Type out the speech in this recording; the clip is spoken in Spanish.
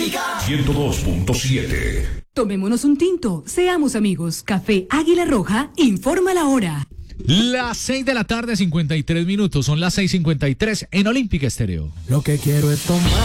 Olímpica 102.7. Tomémonos un tinto, seamos amigos. Café Águila Roja informa la hora. Las 6:53 PM, son las 6:53 en Olímpica Estéreo. Lo que quiero es tomar.